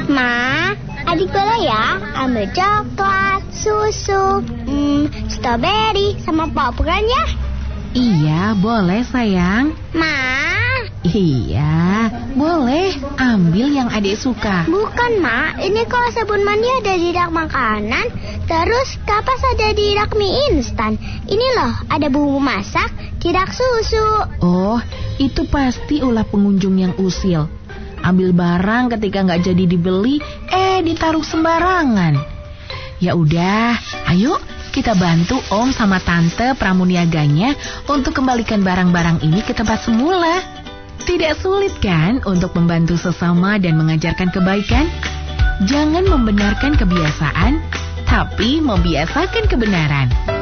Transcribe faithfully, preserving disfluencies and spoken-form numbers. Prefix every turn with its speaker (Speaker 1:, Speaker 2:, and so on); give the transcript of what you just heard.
Speaker 1: Ma, adik boleh ya ambil coklat, susu, hmm, strawberry, sama popcorn ya?
Speaker 2: Iya, boleh sayang.
Speaker 1: Ma.
Speaker 2: Iya, boleh. Ambil yang adik suka.
Speaker 1: Bukan, Ma. Ini kok sabun mandi ada di rak makanan, terus kapas ada di rak mie instan. Ini loh, ada bumbu masak di rak susu.
Speaker 2: Oh, itu pasti ulah pengunjung yang usil. Ambil barang ketika nggak jadi dibeli, eh ditaruh sembarangan. Ya udah, ayo kita bantu Om sama Tante pramuniaganya untuk kembalikan barang-barang ini ke tempat semula. Tidak sulit kan untuk membantu sesama dan mengajarkan kebaikan? Jangan membenarkan kebiasaan, tapi membiasakan kebenaran.